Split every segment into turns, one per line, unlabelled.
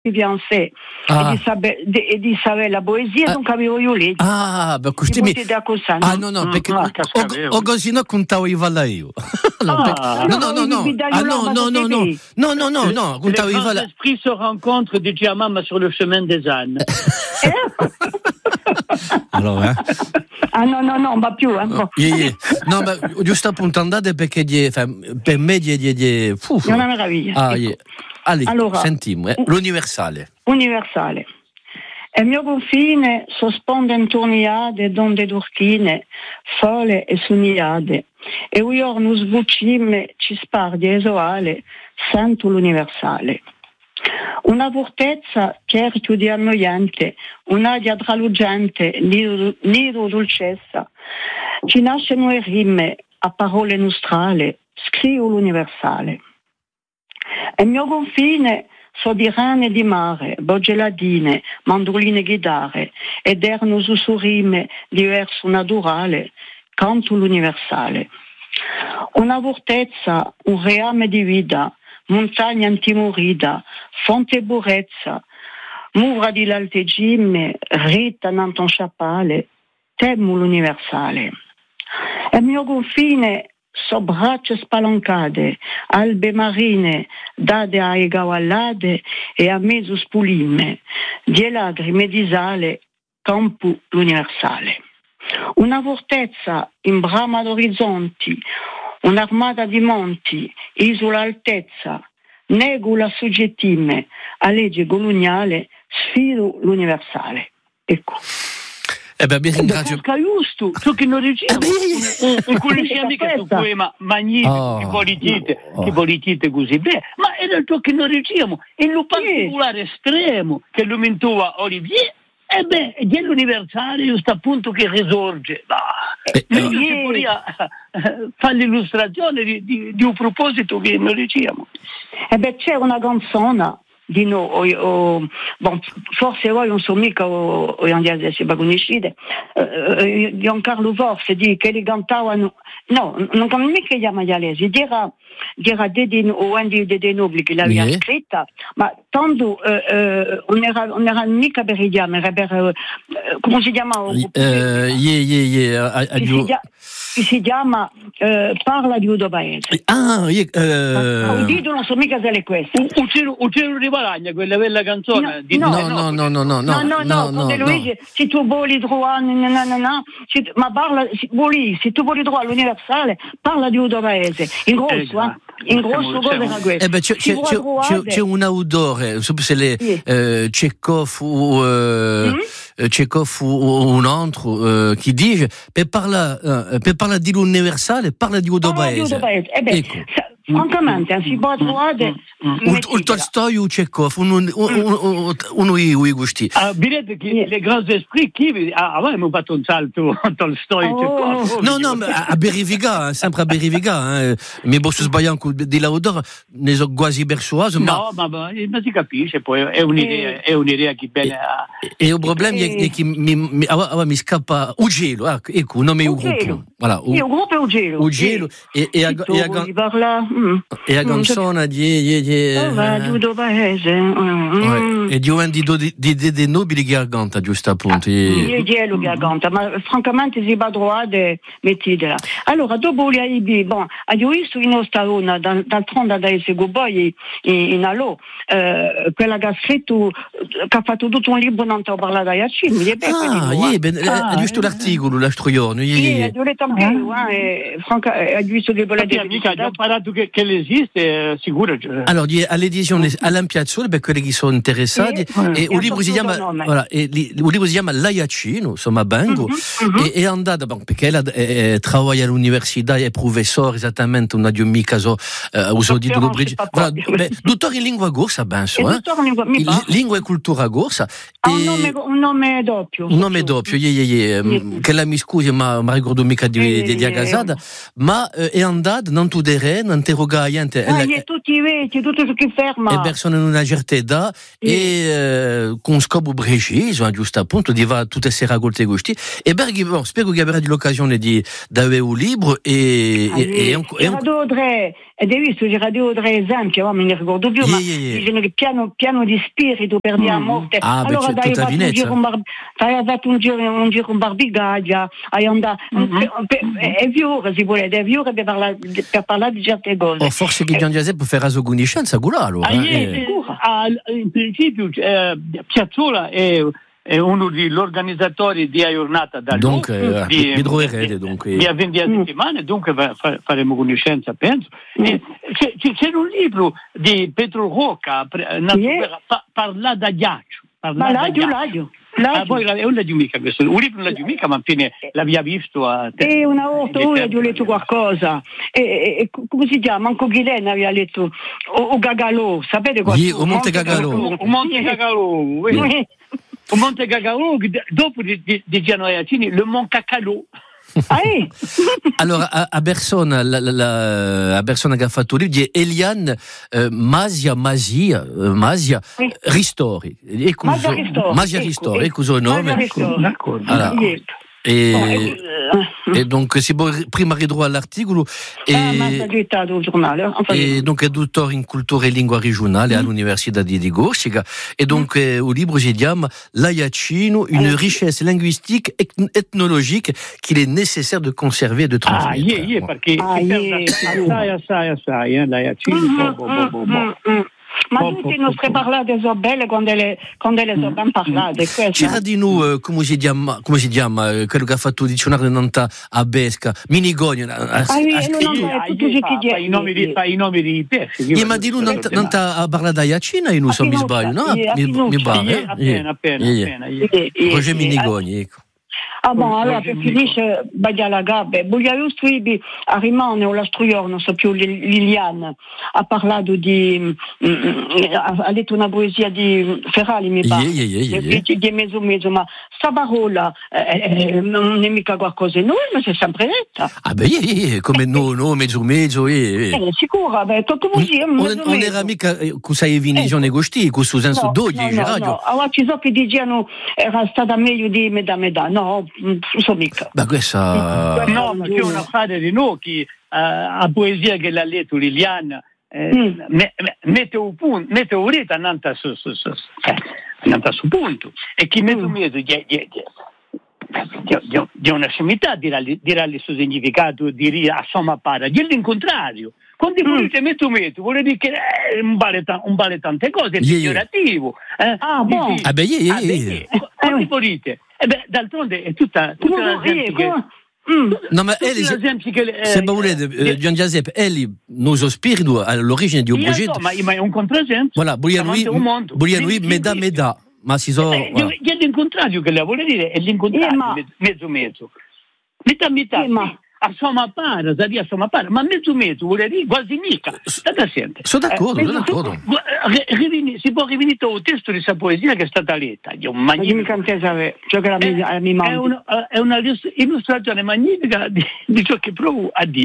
fiancé e di sapere la poesia, non capivo io lei.
Così mi... no, perché o così no contavo i valla io. No, contavo i valla.
L'esprit se rencontre di Giamma sur le chemin des ânes.
Allora,
no, ma più,
no, ma giusto appunto andate perché per me è
una meraviglia.
Allora, sentiamo, l'universale.
Universale. E il mio confine sosponde intorniade donde turchine, sole e suniade, e io non sbucime ci spardi esoale, sento l'universale. Una fortezza che chiudi annoiante, un'aria traluggente, nido dolcezza, ci nascono le rime a parole nostrale, scrivo l'universale. E il mio confine so di rane di mare, boggeladine, mandoline chitarre, ed erano sussurrime di verso naturale, canto l'universale. Una fortezza, un reame di vita, montagna antimorida, fonte burezza, mura di l'altegime, rita nanton sciappale, temo l'universale. E il mio confine so braccia spalancate, albe marine, date ai gavallate e a mezzo spulime, di lacrime di sale, campo l'universale. Una fortezza in brama d'orizzonti, un'armata di monti, isola altezza, nego la soggettime, a legge coloniale, sfido l'universale. Ecco.
Vi ringrazio.
Giusto, ciò che non diciamo. Non conosciamo mica tu poema magnifico, che volite così bene, ma era ciò che non diciamo. E lo particolare estremo che lo mentua Olivier, è l'universale, giusto appunto che risorge. Io vorrei fare l'illustrazione di un proposito che non diciamo.
C'è una canzone di noi, forse voi non so mica o andiate si conoscete, Giancarlo Forse di che li cantavano, no, non capisco mica gli maialesi, era o Andy De Nobili che l'aveva scritta, ma tanto non era mica per idioma, era per, come si chiama? Si chiama Parla di Udo Paese. Il titolo non so mica se è questo.
Uccello di Valagna, quella bella canzone.
No, Luigi, se tu vuoi trovare, ma parla, se tu vuoi trovare l'universale, parla di Udo Paese. In grosso, in grosso cosa era questo.
C'è un autore, non so se è Chekhov o un altro che dice per parlare di l'universale, parla di Udo Paese.
Francamente, si può trovare
il Tolstoi o Chekhov, uno i gusti.
Vedete che le grandi esprits qui avevamo fatto un salto Tolstoi e Chekhov.
No, a Beriviga, sempre a Beriviga, mi posso sbagliare di l'autore, ne so quasi persuaso.
No, ma si capisce, poi è un'idea che bene.
E il problema è che mi scappa Ugelo, ecco, un nome gruppo. Voilà,
il gruppo è Ugelo.
E la canzone di
Udo Paese
e di un di nobili che canta giusto appunto
io che canta, ma francamente si va trovare mettitela. Allora dopo l'AIB ho visto in Ostarona d'altronde da Esego Boy in Allo quella che ha scritto, che ha fatto tutto un libro non ti ho parlato da Yacin,
giusto l'articolo l'astroione
io l'ho también ho visto che volete
che esiste sicuro.
Allora all'edizione Alain Piazzolla per quelli che sono interessati e un libro si chiama L'Aiacino, insomma Bango e è andata perché lei lavora all'università è professore esattamente non ha mica uso di dottore in lingua corsa lingua e cultura corsa
un nome doppio
che la mi scusi ma ricordo mica di Agasada ma è andata non tu non interrogare
tutti i vecchi, tutto ciò che ferma
e persone in una certa età e e con scopo preciso, giusto appunto, di va tutte se raccolte gusti. E Berghi, spero che avrà l'occasione di dare un libro e
hai visto, c'era due o tre esempi, non mi ricordo più, ma dicono che piano di spirito per la morte. Allora dai, hai fatto un giro in Barbigaglia, hai andato, è vero, si vuole, è vero per parlare di certe cose.
Forse che Gian Giuseppe farà la conoscenza con loro.
In principio Piazzolla è uno degli organizzatori di giornata da
dunque vi troverete
di 20 settimane, dunque faremo conoscenza, penso. C'è un libro di Petro Rocca, Parla da ghiaccio. Poi non l'ho mica questo, un libro non l'ho mica, ma fine l'aveva visto
una volta io ho letto qualcosa e come si chiama? Anche Ghilen aveva letto o Gagalò, sapete cosa?
O Monte Gagalò.
O Monte Gagalò, dopo di Gianoiacini, le Monte Cacalò.
Allora a Persona che ha fatto il libro di Eliane Masia Ristori Masia Ristori, ecco il nome. E donc si può prima ridurre all'articolo e donc è dottore in cultura e lingua regionale all'Università di Corsica e donc il libro si chiama L'Aiacino, une richesse linguistique ethnologique qu'il est nécessaire de conserver et de transmettre.
Perché assai l'Aiacino.
Ma tutti non si parla di belle quando le so ben parlate.
C'era di noi, come si chiama quello che ha fatto il dizionario Nanta a Besca, Minigogno.
I nomi di pesci.
Ma di lui non ha parlato da Iacina e non so mi sbaglio, no? Mi pare.
Appena.
Roger Minigogno, ecco.
Allora per finisce la gabbia, voglio a rimane o la struior, non so più Liliane ha parlato ha letto una poesia di Ferrari mi pare di mezzo, ma sta parola non è mica qualcosa di noi, ma si è sempre detta.
Come no, mezzo
sicura, come
non era mica cosa è vinto negosti con sul senso d'oggi radio.
Allora ci so che dicevano era stata meglio di metà, no, so mica.
Ma questa
no, ma c'è una frase di noi che a poesia che l'ha letto Liliana mette un rito annanta su punto e chi mezzo di una scemità dirà il suo significato, dirà a somma para, è l'incontrario. Quando volete metto vuole dire che vale tante cose, è peggiorativo. Quando volete. D'altronde è tutta la gente che...
No, ma se volete, Gian Giuseppe, noi spirito all'origine di un progetto.
Ma è un contrassenso.
Voilà, voglio lui metà. Ma si so...
È l'incontrario che lei vuole dire, è l'incontrario, mezzo. Metà. A somma para, ma mezzo vuole dire quasi mica.
Sono d'accordo.
Si può rivenire il testo di questa poesia che è stata letta. È una illustrazione magnifica di ciò che provo a dire.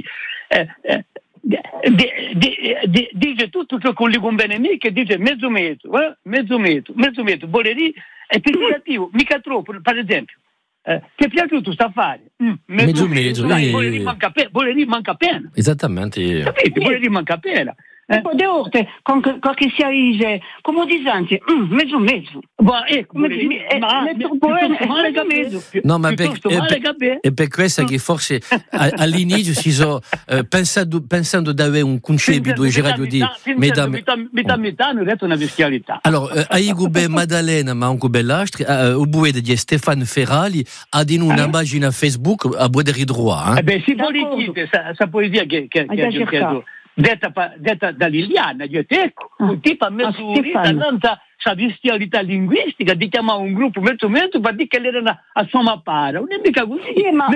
Dice tutto ciò che gli conviene mica, dice mezzo metro, vuole dire è peggiorativo, mica troppo, per esempio. Ti è piaciuto sta affare? Mezzo. Vuole dire manca pena.
Esattamente.
Capite? Vuole dire manca pena.
Un po' di volte, con che si dice, come disanzi, mezzo.
Ma ecco, male capito.
No, ma è per questo che forse all'inizio si sono pensando di avere un concepito di radio di
metà, hanno detto una bestialità.
Allora, a Igube Maddalena, ma anche Bellastri, o buede di Stefano Ferrali, ha di una pagina Facebook a Buede Ridroa.
Si può dire questa poesia che ha chiesto. Detta da Liliana, ecco, un tipo ha messo tanta bestialità linguistica di chiamare un gruppo mezzo per dire che erano a somma para, non è mica così.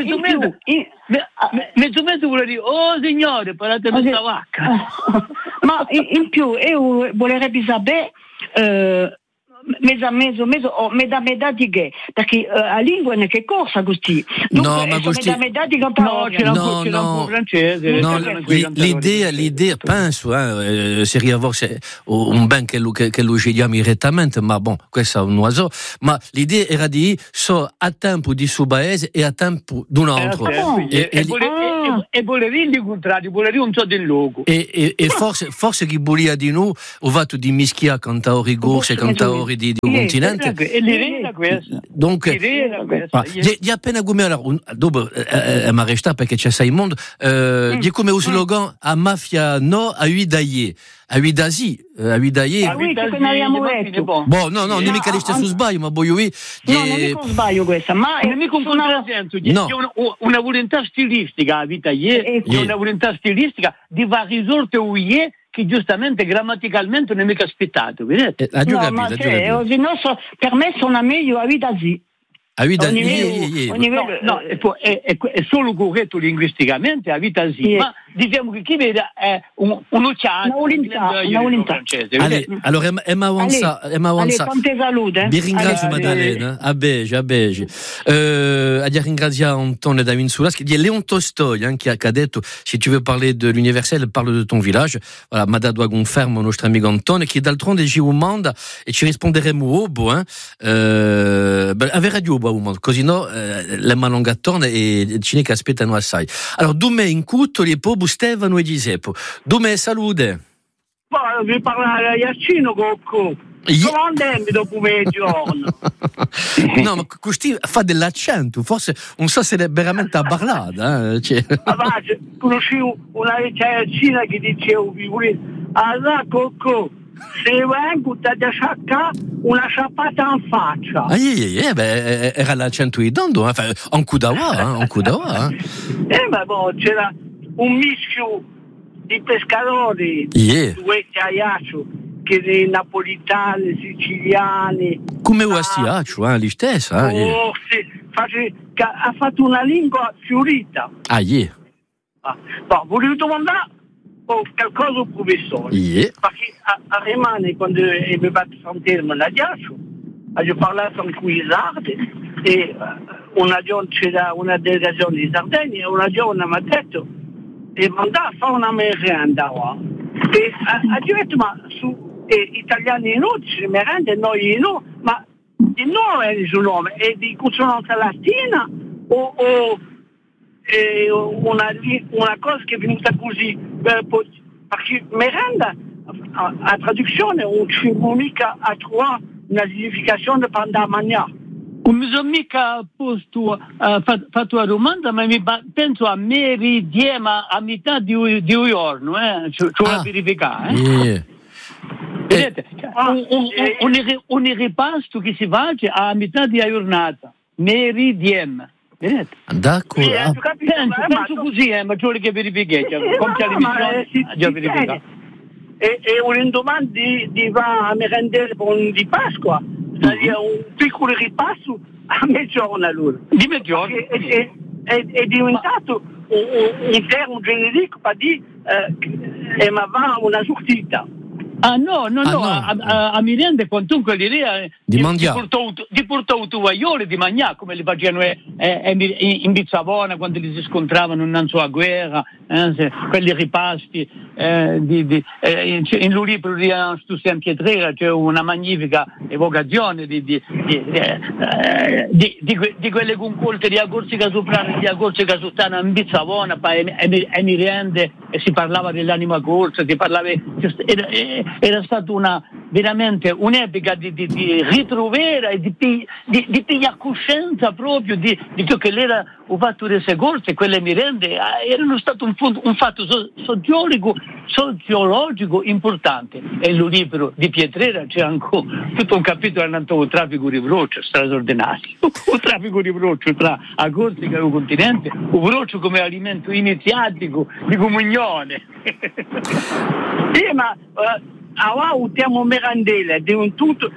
Mezzo vuole dire, oh signore, parlate questa vacca.
Ma in più, io vorrei sapere metà di che? Perché la lingua non è che corsa così.
No, ma così.
Metà di cantaroria.
No, c'era un po' francese.
No, l'idea, penso, se riavesse un ben che lo scegliamo direttamente, ma bon, questo è un oiseau, ma l'idea era di a tempo di suo paese e a tempo di un altro.
E volevi l'incontrario, volevi un so del logo.
E forse chi volia di noi, ho fatto di mischia cantaori gorse, cantaori di un continente.
E l'idea era questa.
Donc, di appena come dopo mi arresta perché c'è sei mondo, di come un slogan a mafia no a Uidaie. A Uidasi.
Ah oui, che ne abbiamo detto.
Boh, no, non è mica stesso sbaglio, ma voglio
no, non è con sbaglio questa, ma
non è mica un contrasenso, una volontà stilistica a Uidaie, una volontà stilistica di va risorte uie che giustamente grammaticalmente non è mica aspettato, vedete?
No, ma per me sono meglio a Uidasi.
No, è solo corretto linguisticamente a Vitasi, ma diciamo che chi vede è un oceano francese.
Allora, Emma Avanza.
Quante salute.
Vi ringrazio Maddalena, a Bege. A ringrazio Antonio da Vinsulas, che è Léon Tolstoy, qui a detto, si tu veux parler de l'universel, parle de ton village. Voilà, Madda doit conferme nostro amico Antonio, che d'altronde ci manda e ci risponderemo avere radio così no, le manongatone e il cine che aspettano assai. Allora, dume in cutto li pobu Stefano e Giuseppe. Dume salute.
Poi vi parlare a Iacino Cocco. Sono andando dopo mezzogiorno.
No, ma così fa dell'accento, forse non so se è veramente a parlata.
Conoscevo una ragazzina che diceva, allora Cocco, se vengo ti sciacca una sciappata in faccia.
Era l'accento di Dondo, un coup d'avoa.
Ma c'era un mischio di pescatori, due aiaccio, che dei napolitani, siciliani.
Come un astiaccio, gli stessi.
Ha fatto una lingua fiorita. Volevo domandare qualcosa al professore, perché a rimane quando mi batto sentirmi la ghiaccio, ho parlato con i sardi e una giorno c'era una delegazione di Sardegna e una giorno mi ha detto e mandava a fare una merenda e ha detto ma su italiani inutili, merende noi no, ma di no è il suo nome, è di consonanza latina o una cosa che è venuta così perché merenda a traduzione non ci mica a trovare una significazione per andare a mangiare.
Non mi sono mica fatto una domanda, ma penso a meridiema a metà di un giorno, ci vuole verificare. Vedete, un ripasto che si fa a metà di giornata, meridiema.
D'accordo.
Penso così, ma ci vuole che verifichi. Come c'è l'emissione, già verificato.
E un domani di va a merendere per un di Pasqua, cioè un piccolo ripasto a mezzogiorno allora.
Di mezzogiorno?
È diventato un termine generico per dire ma va una sortita.
No, a merende quantunque l'idea
di mangiare.
Di portare tovaglioli di mangiare, come li facevano in Bizzavona quando li si scontravano innanzi alla guerra, quelli ripasti in Lulipro di San Pietrera c'è una magnifica evocazione di quelle concolte di Agorzica Soprana e di Agorzica Sottana in Bizzavona e merende e si parlava dell'anima corsa, si parlava era stata veramente un'epoca di ritrovare e di pigliare coscienza proprio di ciò che era il fatto delle corse, quelle merende erano stato un fatto sociologico importante. E nel libro di Pietrera c'è ancora tutto un capitolo andato al traffico di veloce straordinario, un traffico di veloce tra la Corsica e il continente, il veloce come alimento iniziatico di comunione.
Sì, ma ora il termine merendele è diventato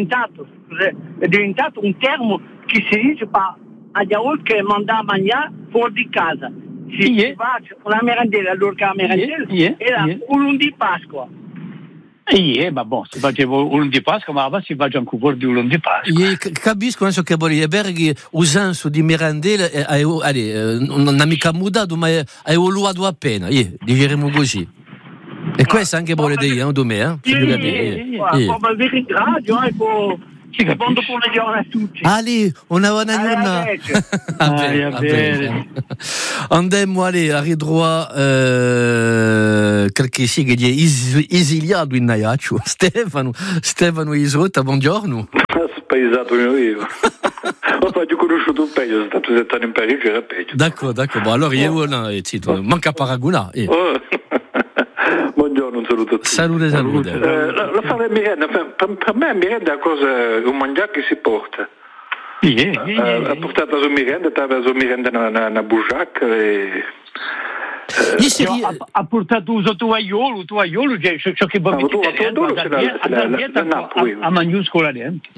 un termine che si dice per agli altri che mandare a mangiare fuori di casa. Si fa una merendela, allora che la merendela era un lunedì Pasqua.
Ma si faceva un di Pasqua, ma si faceva anche fuori di un di Pasqua.
Io capisco adesso che Berghi usanza di Mirandela non ha mica mudato, ma è evoluato appena, diremo così. E questo anche vuole dire, non me,
ma vi ringrazio, quando buongiorno a tutti.
Ali, una buona giornata. Andiamo a ridroit qualche sì che è esiliato in Najaccio. Stefano Isrota, buongiorno.
Spaisato io. Ho fatto conosciuto un paio, sono stato 7 anni in Parigi, era peggio.
D'accordo, allora io manca paragonare.
Buongiorno, un saluto a tutti.
Salute.
La fare merenda, per me merenda è una cosa, un mangiare che si porta. Ha portato la sua merenda, aveva la sua merenda una bugiac e...
ha portato uso tovagliolo, cioè ciò che va a maggiuscola dentro.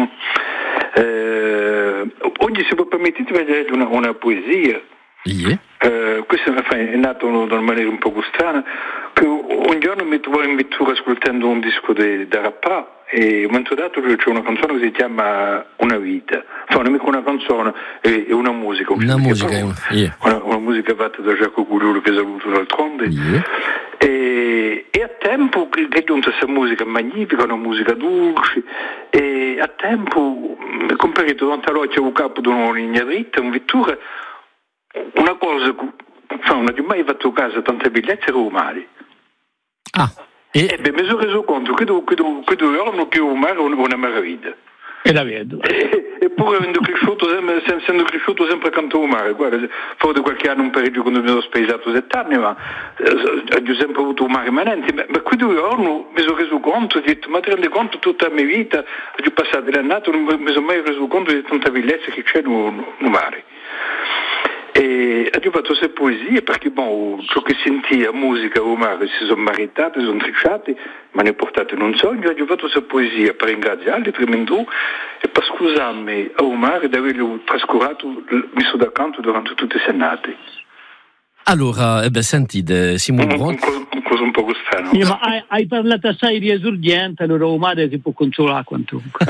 Oggi si può permettere di vedere una poesia. Questo è nato in una maniera un po' strana, che un giorno mi trovo in vettura ascoltando un disco da Rappà e un momento dato c'è una canzone che si chiama Una vita, non è mica una canzone, è una musica.
Una musica
fatta da Giacomo Cugliolo, che saluto d'altronde. E a tempo che è giunta questa musica magnifica, una musica dolce, e a tempo mi comparito davanti all'occhio un capo di una linea dritta, in vettura, una cosa, non ho mai fatto caso a tante bellezze romane. E mi sono reso conto che due giorni che un mare è una meraviglia.
E la vedo.
Eppure essendo cresciuto sempre accanto al mare, guarda, fuori di qualche anno in Parigi quando mi sono spaesato 7 anni, ma ho sempre avuto un mare immanente. Ma quei 2 giorni mi sono reso conto, ho detto, ma ti rendi conto tutta la mia vita, ho passato l'annato, non mi sono mai reso conto di tanta bellezza che c'è nel mare. E ho fatto queste poesie perché ciò che sentia musica o mare si sono maritati, si sono tricciati, ma ne portate in un sogno. Ho fatto questa poesia per ringraziarli tremendo e per scusarmi a mare di averlo trascurato, messo da canto durante tutte le annate.
Allora, sentite, Simone
cosa un po' strano.
Ma hai parlato assai di esurgente, allora il mare si può consolare quantunque.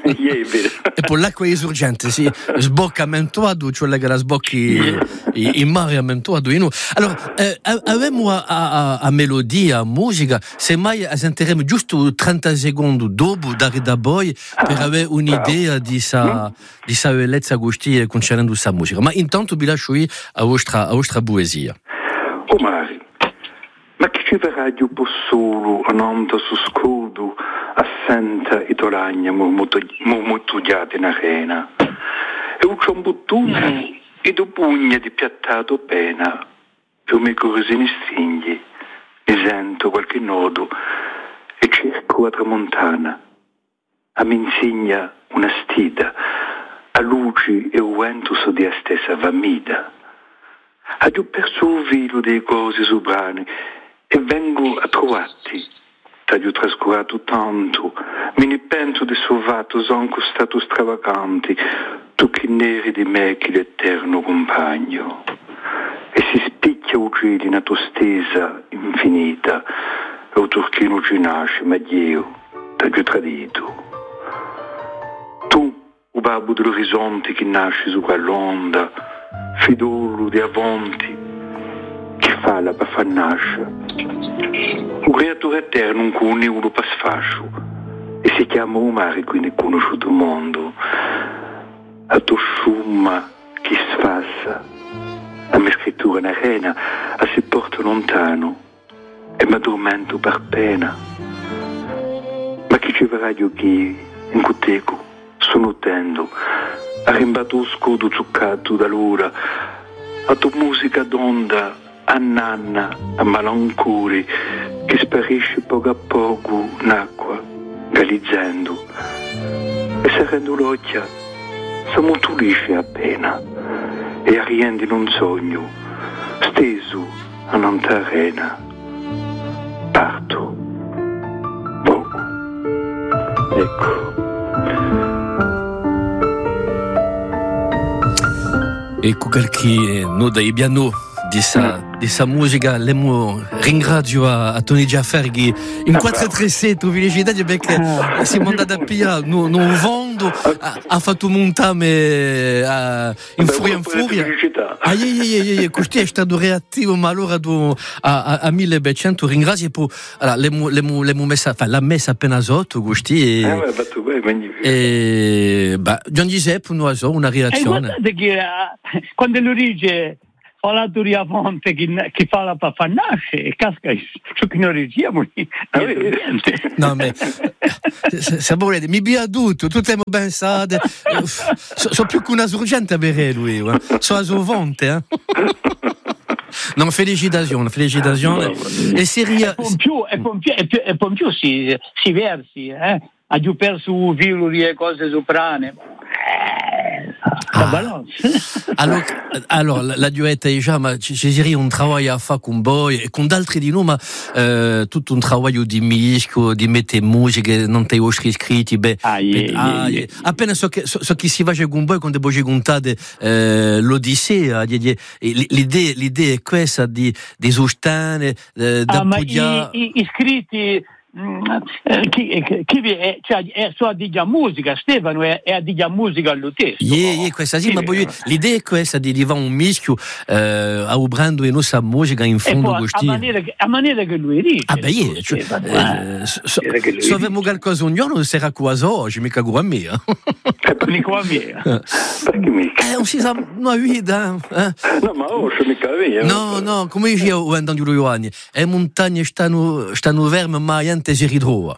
E poi l'acqua è esurgente, si sbocca a mentuado, cioè che la sbocchi in mare a mentuado. Allora, abbiamo a melodia, a musica, semmai sentiremo giusto 30 secondi dopo da voi per avere un'idea di sa bellezza gusti concernendo questa musica. Ma intanto vi lascio io a vostra poesia.
Mari, ma chi ci verrà giù po' solo, a nonta su scudo, assenta i tolagna mormottugliati in arena, e un ciambuttone e do pugna di piattato pena, e un miei corsini stinghi, mi sento qualche nodo, e cerco la tramontana, a m'insegna una stida, a luci e un vento su di a stessa vamida. Ho perso il filo delle cose sovrane e vengo a trovarti. T'ho trascurato tanto, me ne pento di sovato, sono stato stravagante, tu che neri di me che l'eterno compagno. E si spicchia uccidi una tostesa infinita, e un turchino ci nasce, ma Dio t'ho tradito. Tu, o babbo dell'orizzonte che nasce su quell'onda, fidolo di avanti che fa la per far nascere un creatore eterno un cune uno per sfascio e si chiama un mare quindi conosciuto il mondo a tu sciumma che sfassa la mia scrittura in arena a si porta lontano e mi addormento per pena ma chi ci verrà io che in cuteco sono tendo ha rimbato lo scudo zuccato da l'ora, a tua musica d'onda, a nanna, a malancuori, che sparisce poco a poco in acqua, gallizzando. E serrendo l'occhia, siamo tu lisce appena, e arriendi in un sogno, steso a nanta arena. Parto. Poco. Ecco.
Ecco perché noi abbiamo di sa musica, ringrazio a Tony Giafferghi in 437 Viligidade perché si è mandato a pigliare non vondo, ha fatto montare in furia. Questo è stato reattivo, ma allora a 1900 ringrazio e poi l'ho messa appena sotto questi e Gian Giuseppe non so una reazione.
Guardate che quando lo dice ho la Turia Fonte che fa la paffannasce e casca su che non reggiamo
no ma se volete mi biaduto tutte le pensate so più che una sorgente per lui so a sua fonte non, felicitazioni e seria
e poi più si versi ha giù perso un filo di cose soprane
allora la duetta diciamo ci sarebbe un lavoro a fare con voi e con altri di noi ma tutto un lavoro di misco di mettere musiche non te ho scritti appena so che si va con voi quando voi contate l'Odissea l'idea è questa di sostenere da
appoggiare i scritti cioè è sua diga musica Stefano è a diga musica allo testo
questa sì, ma poi l'idea è questa di diventare un mischio a ubrando e non sa musica in fondo
a maniera che lui dice
se avevamo qualcosa ognuno sarà quasi oggi mica con me non si sa una vita
no ma mica
no come dicevo quando io anni le montagne stanno ferme ma si ritrova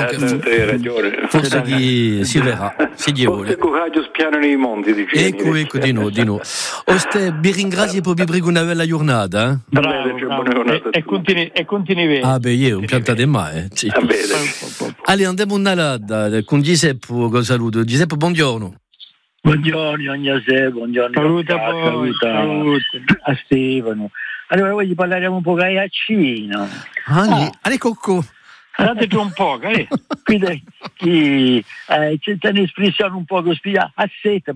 forse si verrà si vuole
coraggio spianano i mondi
ecco di no oste vi ringrazio per vi prego una bella giornata
bravo e continui
un pianta di mai allora andiamo una ladda con Giuseppe saluto Giuseppe buongiorno
saluta a Stefano. Allora voglio parlare un po' gagliaccino
allora cocco
guardate un po' quindi c'è un'espressione un po' così aspetta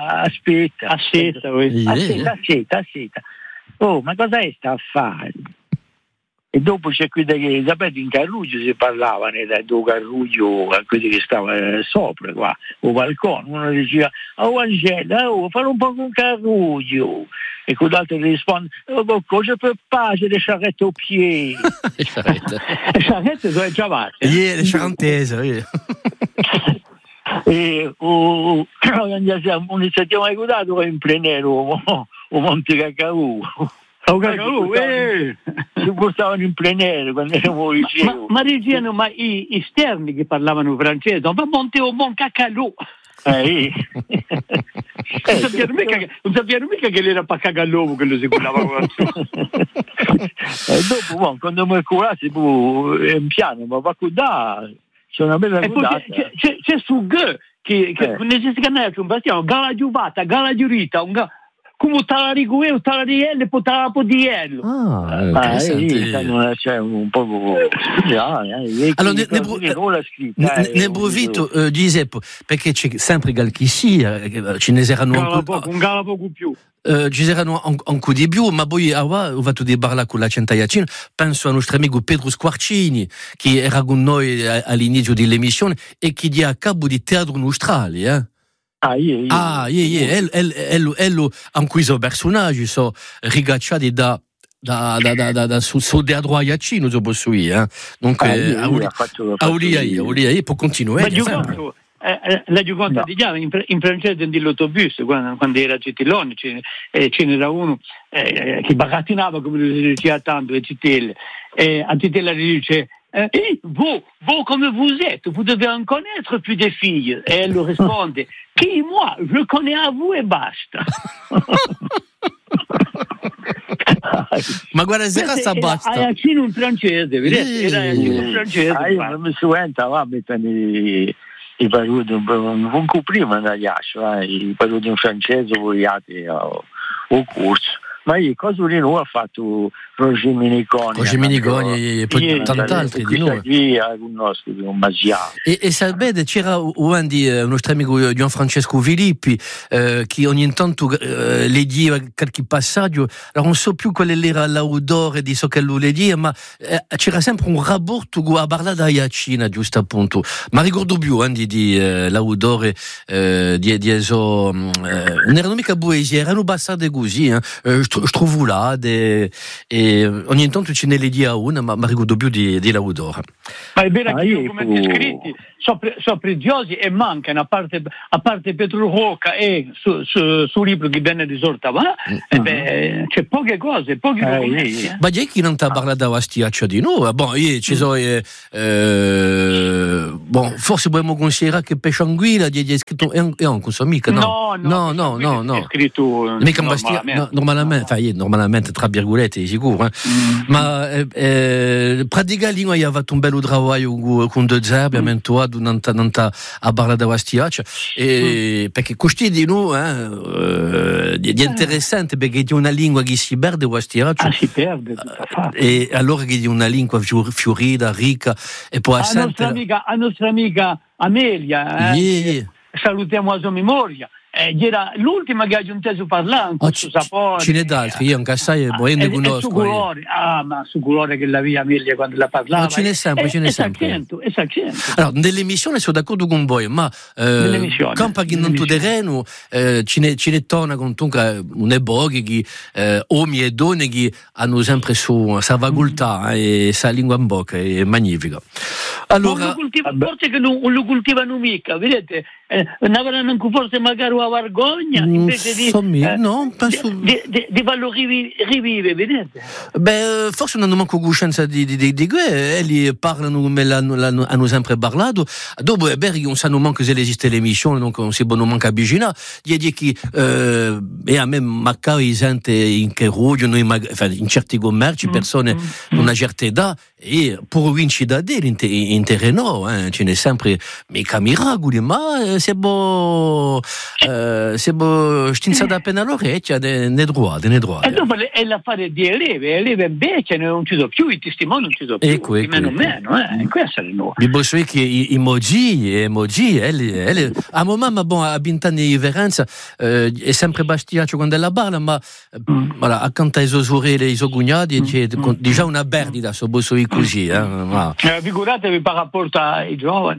oh ma cosa è sta a fare e dopo c'è qui che sapete in Carruggio si parlava do Carruggio a quelli che stava sopra qua o balcone uno diceva Angela fare un po' con Carruggio e quell'altro che risponde cosa per pace le charrette au pied
le
charrette sono già fatte
le charantese
e un'iniziativa aiutato in plenero o Monte Cacao si portavano in plenaire quando eravamo al liceo
ma dicevano ma i sterni che parlavano francese ma Monte o Mon Cacalù non sappiano mica che era Paccagallovo che lo seguava
e dopo quando mi curassi un piano ma va c'è una bella guidata
c'è su G che necessita canale un bastiamo Gala Giuvata Gala Giurita come Talarigue o Talarielle Potarapo di Ello
c'è un po'
allora ne approfitto Giuseppe perché c'è sempre qualche sia ce ne saranno
un gala poco più
ci saranno anche di più ma poi ho fatto di parlare con la Centaiacina penso al nostro amico Pedro Squarcini che era con noi all'inizio dell'emissione e che dia a capo di Teatro Nostrali ello anche questo personaggio sono rigacciati da sul teatro Aiacino dopo dunque Aulia può continuare
la giocata di Giava in francese dell'autobus quando era a Gentiloni ce n'era uno che barattinava come lo diceva tanto a Citella gli dice vous comme vous êtes vous devez en connaître plus des filles et elle lui risponde qui moi je connais à vous et basta
ma guarda se sta basta
Aiacino in francese vedete era in francese
non mi suenta va mettami i parodi un po' prima da Iascio i parodi in francese vogliate o corso ma cosa di nuovo ha fatto Roger Minigoni
e poi tant'altri di noi. E sapete, c'era uno nostro amico Gianfrancesco Filippi che ogni tanto le diceva qualche passaggio, allora non so più qual era l'audore di so che lui le diceva, ma c'era sempre un rapporto a parlare da Iacina, giusto appunto, ma ricordo più di l'audore di eso, non erano mica poesie, erano bastate così, trovo là e ogni tanto ce ne le dia una, ma ricordo più di l'audore.
Ma è vero che i documenti scritti sono preziosi e mancano, a parte Petro Rocca e su libro che viene risorta, ma c'è poche cose, pochi documenti.
Ma già chi non ti ha parlato da stiaccia di noi? Io ci sono, forse dobbiamo considerare che pesce anguilla è scritto e anche so mica, no.
È scritto
mica normalmente tra virgolette sicuro, ma pratica lingua io ho fatto un bello lavoro con De Zerbi a toi non a parlare da stiaccia perché questi di noi è interessante perché è una lingua che si perde stiaccia
si perde
e allora che è una lingua fiorita, ricca e può essere
a nostra amica Amelia salutiamo a sua memoria. Era l'ultima che ha inteso parlare con suo sapore.
Ce n'è d'altri, io anche assai ne conosco.
Ma su colore che la via Amelia quando la parlava.
Ce n'è sempre. Allora, nell'emissione sono d'accordo con voi, ma campa che non tu terreno ce ne torna con un boghi che uomini e donne che hanno sempre sa facoltà e sa lingua in bocca, è magnifica. Allora,
forse che non lo coltivano mica, vedete? Ne avranno forse magari una vergogna invece di farlo rivivere, vedete?
Forse non manco coscienza di quelli parlano come hanno sempre parlato. Dopo è vero che non sanno manco se esiste l'emissione, donc non si può manco avvicinare. Dice che e a me magari sente in che ruggio in certi commerci persone di una certa età e per vincere da dire in terreno ce n'è sempre mica miracoli, ma se può stinzata appena l'orecchia ne droite.
E dopo è l'affare di eleve invece non ci sono più, i testimoni non ci sono più, meno questo è il nuovo.
Mi posso dire che emoji a mamma a 20 anni di differenza è sempre bastiaccio quando la parla, ma voilà, accanto ai suoi sorelle e ai suoi cognati c'è già una perdita, so posso dire così.
Figuratevi per rapporto ai giovani.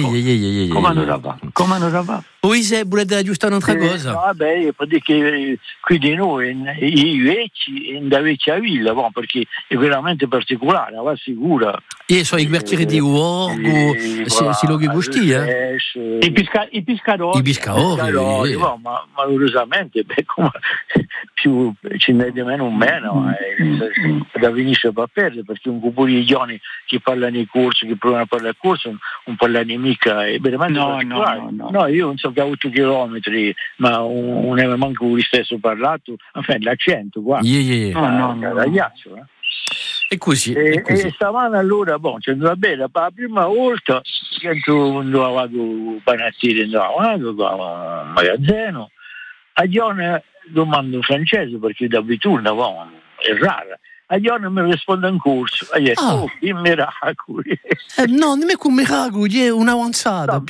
Come non va?
Se volete aggiustare un'altra cosa?
Perché qui di noi da vecchia villa, perché è veramente particolare, va sicura.
E so i quartieri di Uorgo, si lo gusti,
I
pescatori,
ma malorosamente, più ce n'è di meno, da venire per perdere, perché un gruppo di giovani che parlano di corso, che provano a parlare di corso, non parlano mica, è veramente particolare. No, io non so che ho avuto chilometri, ma non è manco lui stesso parlato, l'accento qua. Ragazzo,
E così.
E stavano allora, va bene, la prima volta che andavo Panazzini, andavo a magazzino, a Gione domando in francese perché d'abitudine è rara. A Gione mi risponde in corso, ha detto, i miracoli.
No, non è un miracolo, è un'avanzata.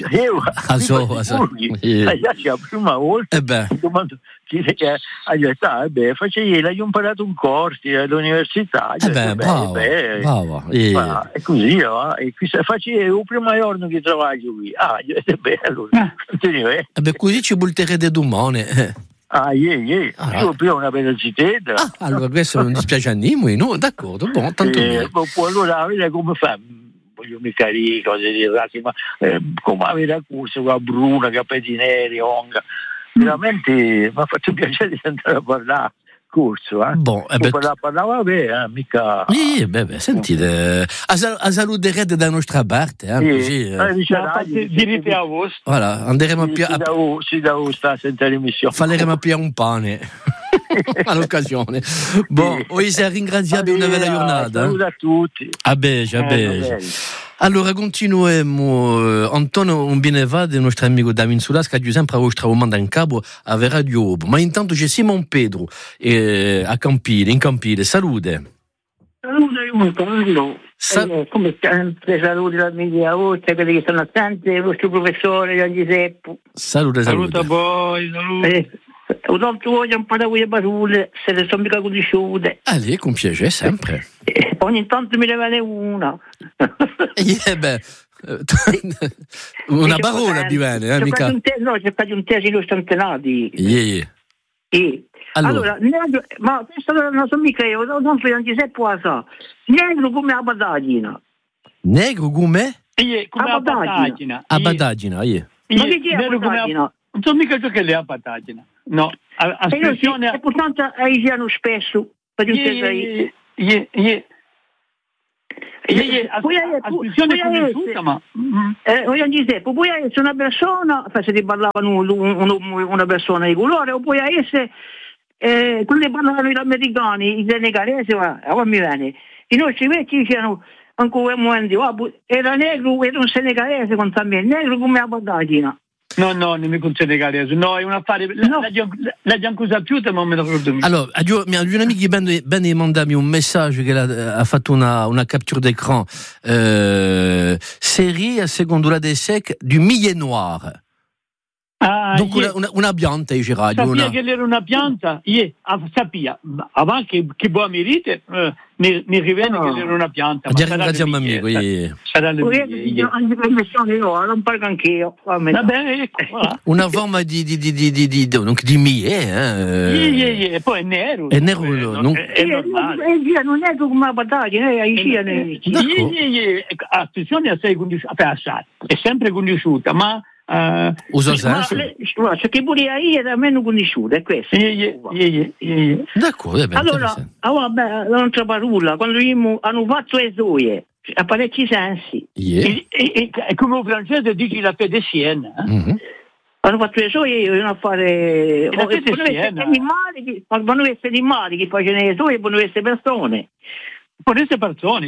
La prima volta domando ha detto, facevi, l'hai imparato un corso all'università.
Bravo.
E così, e facevi il primo giorno che travaglio qui. Allora,
così ci bulterete domani.
Io più una velocità.
Allora questo non dispiace a noi, no? D'accordo, tanto bene.
Allora come fa? Voglio mica dire cose di razza, ma come avere a corso con Bruna, capelli neri, onga. Veramente mi ha fatto piacere di andare a parlare. Corso, parlava bene, mica.
Sentite, a saluterete da nostra parte, così.
Direte a voi.
Voilà, andremo
si da sta senza l'emissione.
Faremo più un pane all'occasione. Oggi sei ringraziabile una bella giornata.
Saluto a tutti.
A beige. Allora continuiamo, Antonio un bineva del nostro amico David Sulas che ha sempre avuto un in capo a Radio Obo, ma intanto c'è Simon Pedro a Campile, in Campile, salute.
Salute, come sempre saluti la mia voce, quelli che sono attenti, il vostro professore Gian Giuseppe.
Salute.
Saluta voi, salute.
Un altro voglio un po' da quelle parole, se ne sono mica conosciute.
Allez, con piacere, sempre.
Ogni tanto mi ne viene una.
Una parola mi viene, mica.
No, c'è quasi un tesi nostri antenati. Allora, negro, ma questo non so mica io, non so Gian Giuseppe può sa. Negro come la badagina.
Negro come?
Come la badagina.
A badagina,
Ma che è la badagina?
Non so mica ciò che è la badagina. No, espressione...
E portanto aigiano spesso, per un tesi ahí. Voglio dire, può essere una persona, se ti parlavano una persona di colore, o può essere quelli che parlavano gli americani, i senegalesi, ma mi viene. I nostri vecchi dicevano ancora un momento, era negro, era un senegalese con me, negro come la badagina.
No, nemmeno un senegalese, no, è un affare, la già cosa più, ma non me lo ricordo.
Allora, un amico che bene mandarmi un messaggio che ha fatto una capture d'écran, série, secondo la DSEC, du millet noir. Donc una pianta, dice radio.
Sapia che era una pianta? Sapia, avanti che buona merite, mi rivende che era una pianta.
Grazie a mio amico.
Sarà le
non parlo anch'io.
Vabbè, ecco.
Una forma di millet,
E poi è nero.
È nero,
non è normale.
Non è come la badagina,
attenzione a sei conosciuta, è sempre conosciuta, ma
uso senso.
C'è che pure io da meno conosciuta, è questo.
D'accordo,
allora, l'altra parola, quando hanno fatto le soie, a parecchi sensi.
E come un francese dici la fede siena.
Hanno fatto le soie, devono fare animali, possono essere animali che facevano le soie, possono essere persone.
Possono essere persone,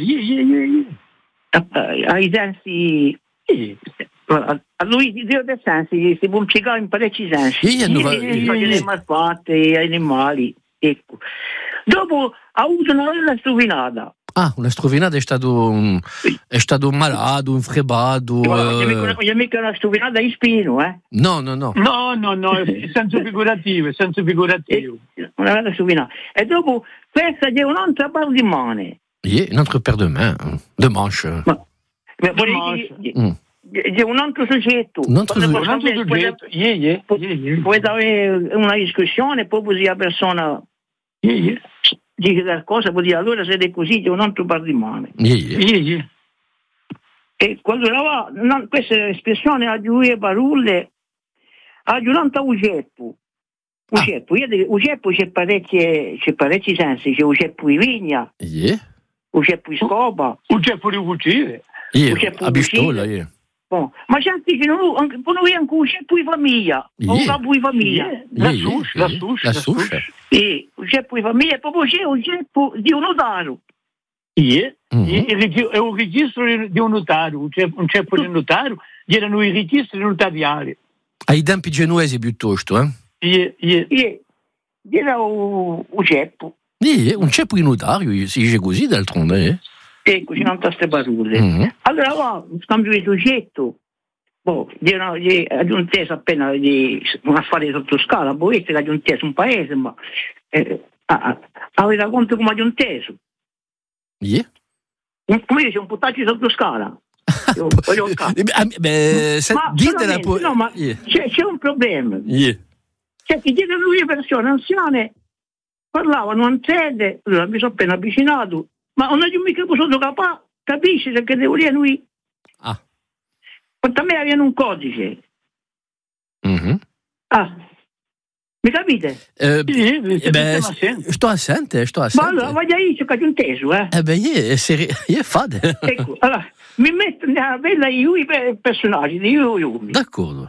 ai sensi. A lui Dio dei sensi si può impiegare in parecchi sensi. Le malfatte, animali, ecco. Dopo ha avuto una bella strofinata.
Una strofinata è stato malato, infrebato.
Non è mica una strofinata in spino,
No,
è senso figurativo,
Una bella strofinata. E dopo questa è un'altra paio di mani.
Un altro paio di mani, de manche.
C'è un altro soggetto. Puoi dare una discussione, poi così la persona dice qualcosa, può dire allora se è così c'è un altro par di mani. E quando questa espressione ha due parole, ha un altro oggetto. Oggetto c'è parecchi sensi, c'è oggetto di vigna, oggetto di scopa,
oggetto di cucire,
a pistola,
ma c'è anche che noi anche un ceppo di famiglia, un capo di famiglia,
la suscia.
Un ceppo di famiglia, proprio c'è un ceppo di un notario.
È un registro di un notario, un ceppo di un notario, erano i registri notariali.
Ai tempi genuesi piuttosto,
Era un ceppo.
Un ceppo di notario, si dice così d'altronde,
Ecco, ci sono queste parole. Allora, scambio di soggetto, aggiunteso appena un affare sotto scala, poi essere aggiunteso un paese, ma aveva conto come aggiunteso. Come dice, un potaggio sotto scala. C'è un problema. C'è chi dice lui persone anziane parlavano in sede, mi sono appena avvicinato. Ma non è mica potuto capisci che devo dire lui? Quanto a me avviene un codice. Mi capite?
Sto assente.
Ma allora voglio io che ho inteso,
fate.
Ecco, allora, mi metto nella bella io i personaggi di io.
D'accordo.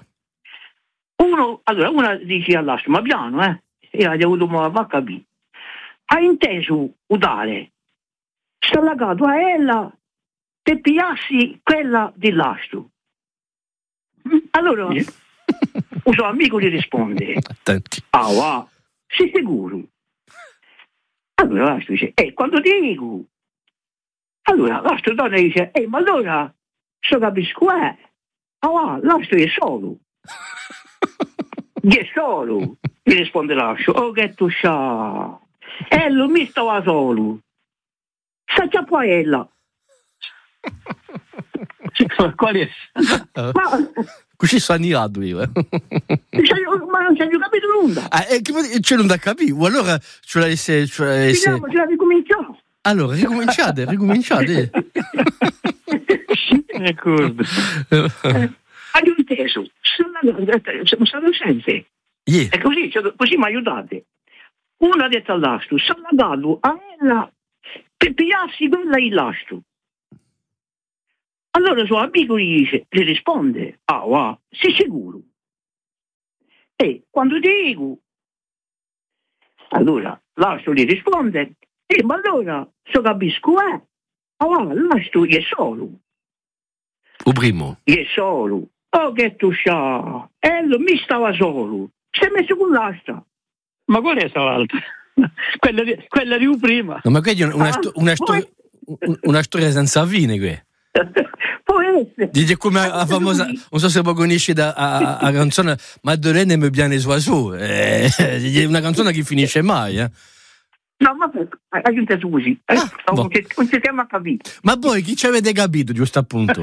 Una dice all'altro, ma piano, io ho avuto a capire. Ha inteso udare. Sta lagato a ella
per pigliarsi quella di l'astro. Allora, il suo amico gli risponde,
attenti.
va, sei sicuro? Allora l'astro dice, quando dico? Allora l'astro donna dice, ma allora, so capisco l'astro è solo. È solo, gli risponde l'astro, che tu sa? Lui mi stava solo. Sa già poi ella.
Qual è?
Così sono anniato io.
Ma non ci hai capito nulla.
C'è non da capire. Allora ce l'hai se.
Ce la ricominciamo.
Allora, ricominciate.
D'accordo.
Hai inteso? Sono sempre.
Yeah.
E così mi aiutate. Uno ha detto all'astro, sono andato a ella per pigliarsi quella in l'astro. Allora il suo amico gli risponde, sei sicuro? Quando dico? Allora l'astro gli risponde, ma allora so capisco, l'astro è solo.
O primo.
È solo. Che tu sa? Lui mi stava solo. Si è messo con l'asta.
Ma qual è l'altra? Quella di prima.
No, ma quella è una storia senza fine, qui.
Può essere.
Dice come la famosa, non so se voi conoscete la canzone Madeleine me bien les oiseaux. È una canzone che finisce mai,
No, ma aggiunte su così. Non si chiama capito.
Ma voi chi ci avete capito, giusto appunto?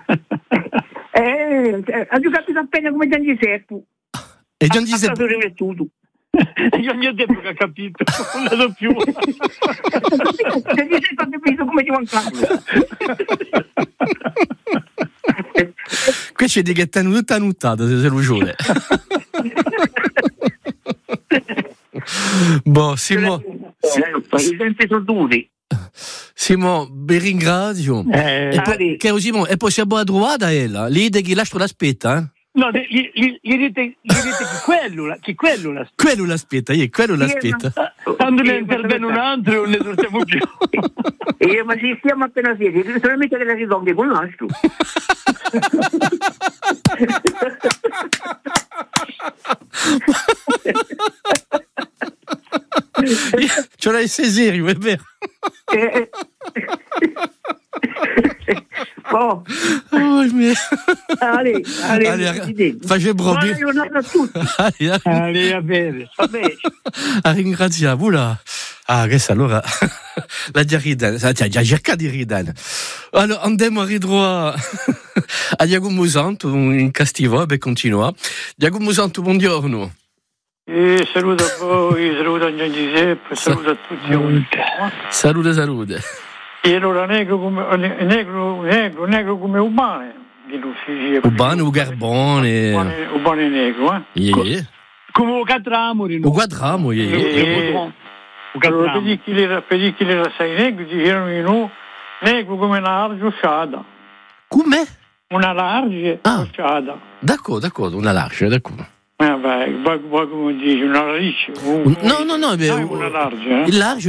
Ha capito appena come Gian Giuseppe.
E Gian Giuseppe
Io ogni tempo che ha capito, non lo so più.
Gian Giuseppe ha capito come Giovanni Carlo.
Qui c'è di che è tutta nuttata, se lo giuro. Simo.
I tempi sono duri.
Simo, vi ringrazio. Simo, e poi si è buona trovata ella. Lì che l'astro l'aspetta,
No, gli dite che quello l'aspetta.
Quello l'aspetta.
Quando ne interviene un altro non ne sortiamo più.
Ma si stiamo appena siete, solamente che la risolve con l'astro.
Ce l'hai serio, è vero.
Allez,
faccio proprio.
Buona giornata a tutti.
Allez, a bene.
Ringraziamo là. Questa allora la ridere, già cerca di ridere. Allora andiamo a ridroa a Giacomo Santo in Castiva per continuare. Giacomo Santo, buongiorno.
Saluto a voi, saluto a Gian Giuseppe, saluto a tutti.
Salute.
E allora negro come umane.
Urbano o Garbone.
Urbano negro,
Come o Catramo.
O Guadramo,
Allora, per chi le rassai negri dicevano di no, negro come una large osciata.
Come?
Una large osciata.
D'accordo, una large, d'accordo.
Poi come dici, una radice.
No,
una large,
Il large.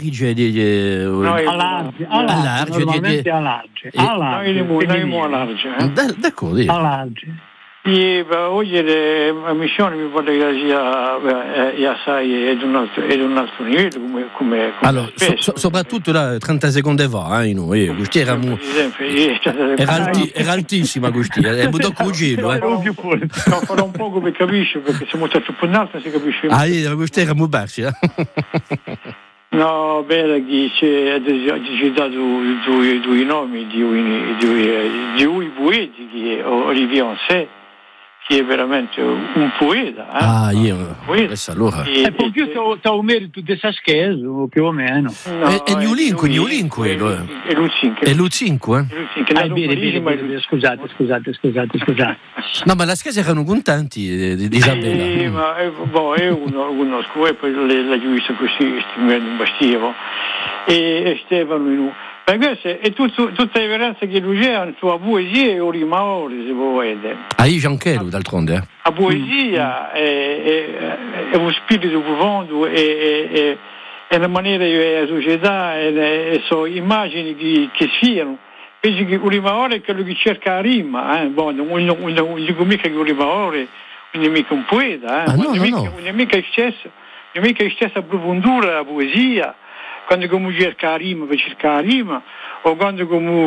Normalmente a large.
D'accordo.
A large.
E oggi la missione mi pare che sia assai ed un altro livello come
allora, soprattutto là 30 secondi fa, questi era altissima questi, è molto cugino,
farò un poco per capisci, perché siamo troppo in alto, si capisce.
Questi era molto basso,
No, bene, che ci dato due nomi di un poeti che è Olivier Ancet, che è veramente un poeta.
Questa allora.
E poi più c'è un merito di Sascheso, più o meno.
È Niulinco, è Lucinco,
Scusate.
No, ma la Schesa erano contenti di Isabella.
Ma è uno scuola, poi la giudice così, un bastiero, e Stefano perché è tutta la differenza che lui ha in sua poesia e orimaore, se vuoi vedere.
Io anche lui, d'altronde.
La poesia è uno spirito profondo e una maniera di società e sono immagini che siano penso che l'ultima ora è quello che cerca la rima, non dico mica che l'ultima ora non è mica un poeta, non è mica stessa approfondire la poesia, quando come cerca la rima per cercare la rima, o quando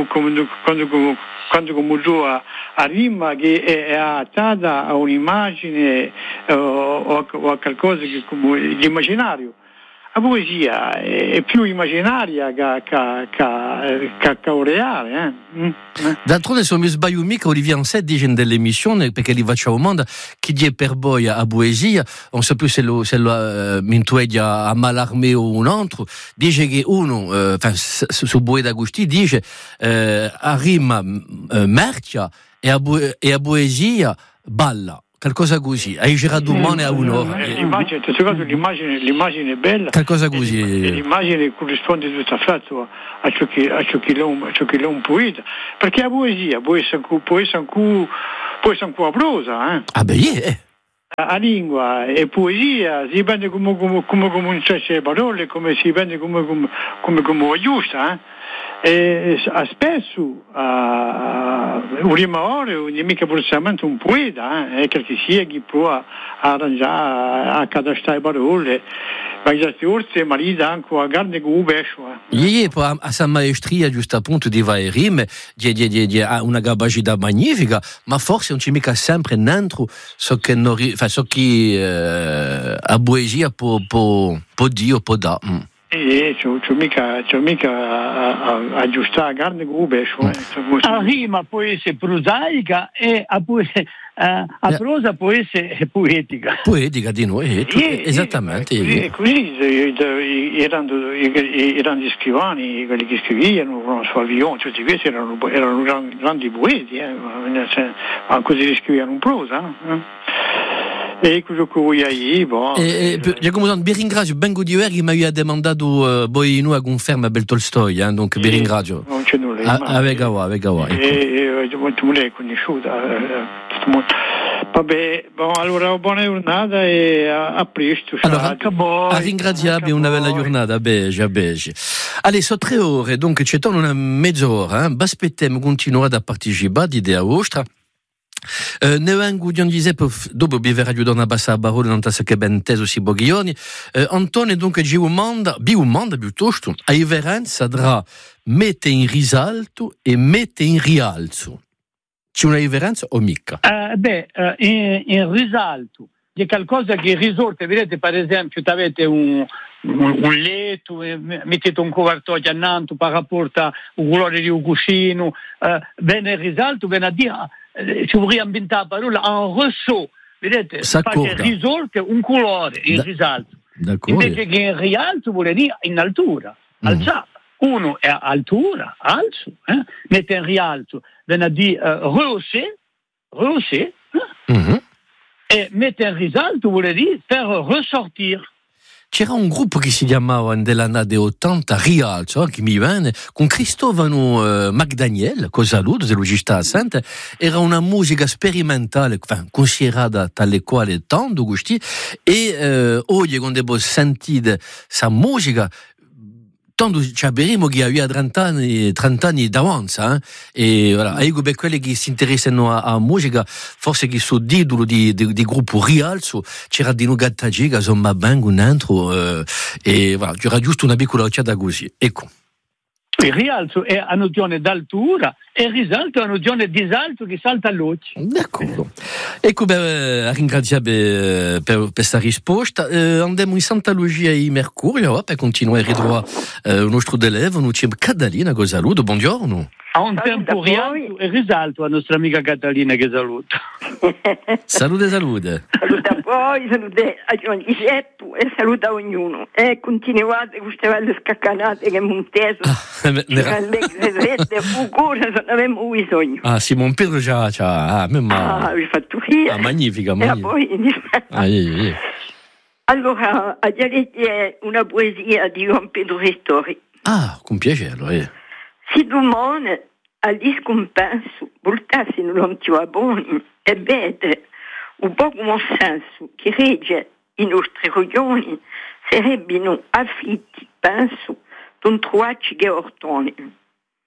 gioca a rima che è adattata a un'immagine o a qualcosa che come l'immaginario. La poesia è più immaginaria che reale.
D'altronde se mi sbaglio mica Olivier Ansett dice nell'emissione perché li facciamo mondo chi dice per voi a poesia non so più se lo mintuedia a Mallarmé o un altro dice che uno su Boeda Agustì dice a rima mercia e a poesia balla. Qualcosa così, hai girato un mone a un'ora.
L'immagine è bella.
Qualcosa così.
L'immagine corrisponde tutto affatto a ciò che è un poeta. Perché la poesia può essere anche a prosa.
Ah beh,
La lingua è poesia, si dipende come cominciare le parole, come si dipende come giusta. E spesso un rimaore non è mica precisamente un poeta, è che sia che può arrangiare a cadastrare parole, ma queste orse marita anche a garne con un pesce.
A sa maestria giusto appunto di vai rime, di una capacità magnifica, ma forse non c'è mica sempre dentro so che a poesia può dire o può dare.
C'ho mica aggiustare la carne con un pesce.
La rima può essere prosaica e a prosa può essere poetica.
Poetica di noi, esattamente.
Così erano gli scrivani, quelli che scrivevano, François Villon, tutti questi erano grandi poeti, così scrivevano in prosa. E quello che vuoi
Giacomo, vi ringrazio, ben godio che mi ha demandato poi noi a conferma Bel Tolstoi, donc vi ringrazio.
Non c'è nulla.
Avec Awa.
E molto lei conosciuta. Vabbè, allora buona giornata e a presto.
Allora, ringraziabile, una bella giornata, beige. Allez, sono 3 ore, donc c'è una mezz'ora, aspettiamo continuare a partecipare di idea vostra. Ne vengo di Giuseppe dopo bivere aiutare una bassa barone non tassa che ben teso si boghioni Antonio dunque biumanda piuttosto a differenza tra mette in risalto e mette in rialzo c'è una differenza o mica?
In risalto è qualcosa che risorte, vedete per esempio avete un letto, mettete un copertoio annanto per rapporto un colore di un cuscino, viene il risalto, viene a dire ci vorrei ambientare la parola un ressaut, vedete, fate risorte un colore in risalto, invece che in rialto vuol dire in altura, alzata. Uno è altura, alzo, mette in rialto, viene a dire rehausser, e mette in risalto vuol dire faire ressortir.
C'era un gruppo che si chiamava nell'anno 80 Rialzo, che mi viene, con Cristovano McDaniel, che saluto, se lo ci sta assente, era una musica sperimentale, considerata tale quale tanto gusti, e oggi quando ho sentito questa musica, tanto ci abbiamo che aveva 30 anni d'avanza, e voilà, io per quelli che si interessano a musica, forse che sono idolo di gruppo Rialzo, c'era di noi gattagiga, insomma, ben un altro, e voilà, c'era giusto una piccola occhiata così, ecco.
Il rialzo è una nozione d'altura e il risalto è una nozione di salto che salta all'occhio.
D'accordo. Ecco, ringraziare per questa risposta. Andiamo in Santa Lucia e Mercurio per continuare a ritrovare il nostro elevo, noi c'è Catalina che saluto, buongiorno.
A un tempo rialzo e risalto la nostra amica Catalina che saluta.
Salute.
Saluta a voi, saluta a Giuseppe e saluta ognuno. E continuate con queste belle scaccanate che Monteso, le fucure, non avevamo bisogno.
Simon Pedro già,
vi fatto via.
Magnifica.
E poi, allora, a dire una poesia di Juan Pedro Ristori.
Con piacere,
Si domani agli scompenso voltassero l'antiaboni e vede un po' come senso che regge i nostri coglioni sarebbero affitti, penso, d'un truacci che ortoni.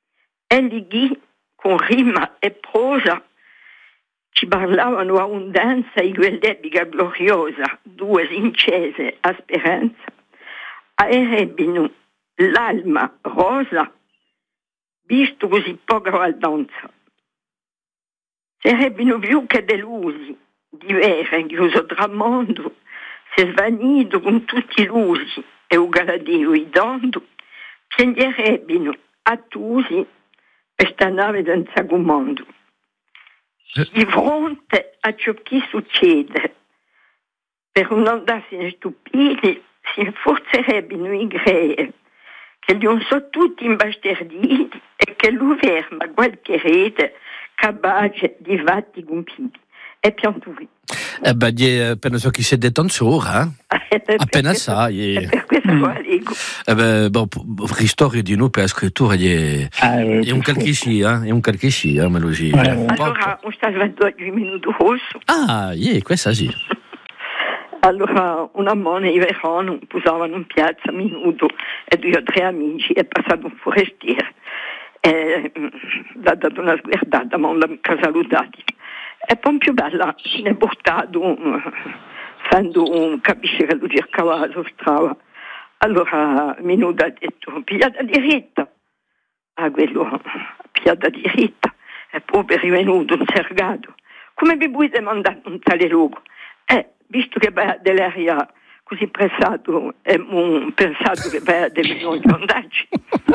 lì con rima e prosa ci parlavano abbondanza e quell'epica gloriosa, due incese a speranza, ebbino l'alma rosa, visto così poca valdanza. Sarebbero più che delusi, di vera chiuso tramondo, se svanito con tutti i lusi e un galadio idando, piangerebbero attusi questa nave senza comando. Di fronte a ciò che succede, per non andarsi stupiti, si sforzerebbero i grei, che li sono tutti imbastarditi e che lo ferma qualche rete capace di fatti compiti. E pianturi.
Penso che si è detto ancora, appena sai.
Per questo lo leggo.
Storia di noi per la scrittura è un calchiscia, me lo dico.
Allora, un sta svedendo 2 minuti rosso.
Questa sì.
Allora, una mona in verano posavano in piazza minuto e 2 o 3 amici è passato un forestiere. L'ha dato una sguardata, ma non l'ha mica salutati. E poi più bella se ne è portato quando capisce che lo cercava la strada. Allora minuto ha detto pigliata diritta a quello pigliata diritta e poi è rivenuto un sergato. Come vi volete mandare un tale luogo? Visto che va dell'aria così pressato e pensato che va delle milioni di andarci.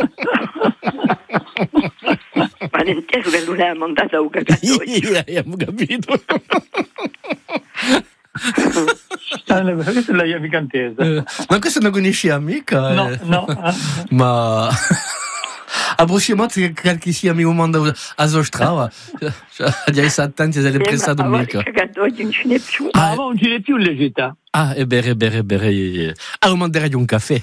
Ma l'inteso che lui l'ha mandato a un cagato.
Abbiamo capito.
Questa è la mia vicantese.
Ma questa non conosci mica?
No.
Ma approssimati che si amico manda a Zostrava. Già sa tanti delle pressato mica.
Oggi non ce n'è più.
Non ce n'è più le città.
È bene. Allora manderai un caffè.